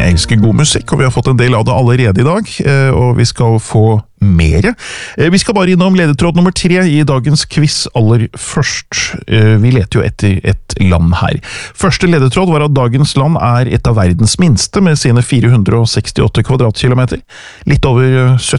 Jeg elsker god musikk, og vi har fått en del av det allerede i dag, og vi skal få mere. Vi skal bare innom ledetråd nummer 3 i dagens quiz aller først. Vi leter jo etter et land her. Første ledetråd var at dagens land er et av verdens minste, med sine 468 kvadratkilometer. Litt over